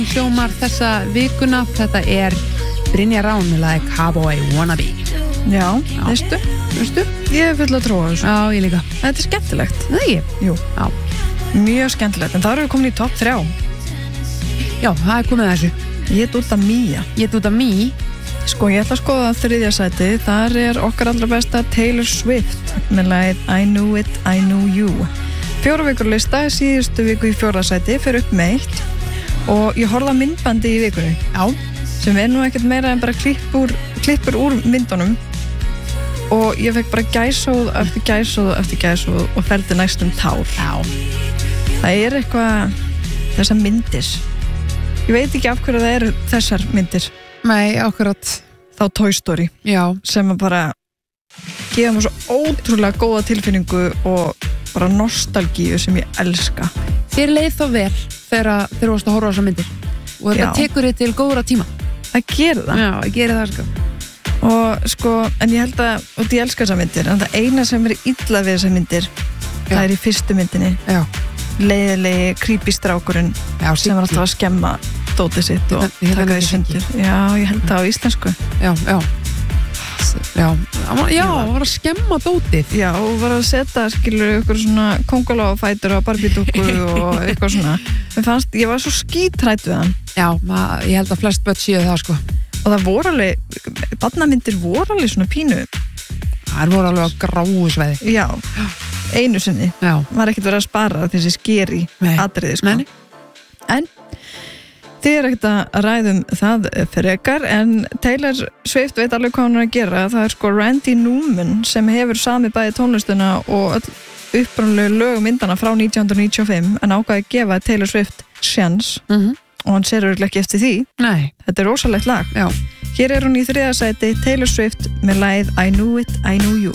hljómar þessa vikuna. Þetta Brynja Rán með lagi Cowboy Wannabe. Já, veistu? Ég hef full að trúa þessu. Já, ég líka. Þetta skemmtilegt. Nei, jú. Já. Mjög skemmtilegt, en það erum við komin í topp 3. Já, það komið þessu. Ég dúta Mía. Sko, ég ætla að skoða 3. sæti. Þar okkar allra besta Taylor Swift með lagið I Knew It, I Knew You. 4 vikur lista, síðustu viku í 4. sæti, fyrir upp með 1. Og ég horfði á myndbandi í vikunni. Já. Sem nú ekkert meira en bara klippur úr myndunum. Og ég fekk bara gæsóð eftir gæsóð og felldi næstum tár. Já. Það eitthvað, þessar myndir. Ég veit ekki af hverju það þessar myndir. Nei, akkurat. Þá Toy Story. Já. Sem að bara gefa mér svo ótrúlega góða tilfinningu og bara nostalgíu sem ég elska. Þér leið þá vel þegar þú varst að horfa á þessar myndir. Og þetta tekur þig til góðra tíma. Það gerir það. Já, það gerir það sko. Og sko, en ég held að, og ég elska þessar myndir, en það eina sem illa við þessar myndir, það í fyrstu myndinni. Já. Leiðilegi, creepy strákurinn sem alltaf að skemma dótið sitt og taka því sundur. Já, ég held það á íslensku. Já. Já, það var að skemma dótið. Já, og var að setja, ykkur svona kóngulófætur og barbídúkku og eitthvað svona. Mér fannst, ég var svo skítrætt við hann. Já, ég held að flest börn séu það sko. Og það voru alveg, barnamyndir voru alveg svona pínu. Það voru alveg á gráu sveiði. Já, einu sinni. Já. Var ekkert verið að spara þessi skeri atriði sko. Nei. En þið ekkert að ræðum það frekar, en Taylor Swift veit alveg hvað hún að gera. Það sko Randy Newman sem hefur samið bæði tónlistuna og öll upprunalegu lögmyndana frá 1995, en ákvaði að gefa Taylor Swift sjans. Og hann sér örugglega ekki eftir því. Nei. Þetta rosalegt lag. Já. Hér hún í 3. sæti, Taylor Swift með lagið I Knew It, I Knew You.